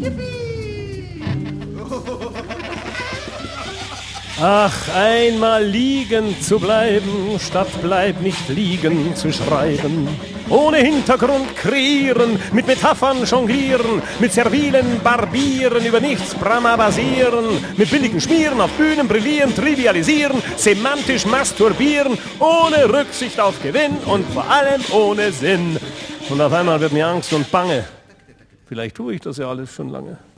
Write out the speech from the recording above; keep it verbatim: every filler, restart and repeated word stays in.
Ach, einmal liegen zu bleiben, statt bleib nicht liegen zu schreiben. Ohne Hintergrund kreieren, mit Metaphern jonglieren, mit servilen Barbieren, über nichts Brahma basieren, mit billigen Schmieren, auf Bühnen brillieren, trivialisieren, semantisch masturbieren, ohne Rücksicht auf Gewinn und vor allem ohne Sinn. Und auf einmal wird mir Angst und Bange. Vielleicht tue ich das ja alles schon lange.